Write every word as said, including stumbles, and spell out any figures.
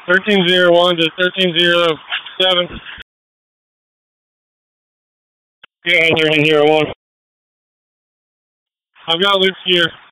thirteen zero one to thirteen zero seven. Yeah, thirteen zero one. I've got Luke here.